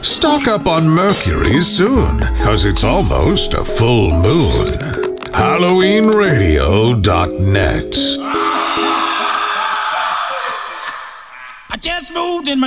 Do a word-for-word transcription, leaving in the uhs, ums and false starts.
Stock up on Mercury soon, cause it's almost a full moon. Halloween Radio dot net. I just moved in my